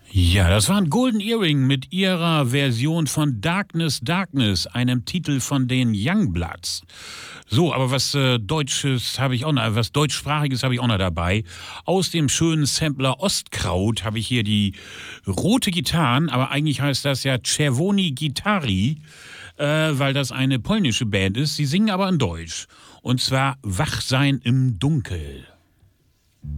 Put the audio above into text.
Ja, das war ein Golden Earring mit ihrer Version von Darkness, Darkness, einem Titel von den Youngbloods. So, aber was Deutsches habe ich auch noch, was Deutschsprachiges habe ich auch noch dabei. Aus dem schönen Sampler Ostkraut habe ich hier die rote Gitarren, aber eigentlich heißt das ja Czerwoni Gitari, weil das eine polnische Band ist. Sie singen aber in Deutsch. Und zwar Wachsein im Dunkel.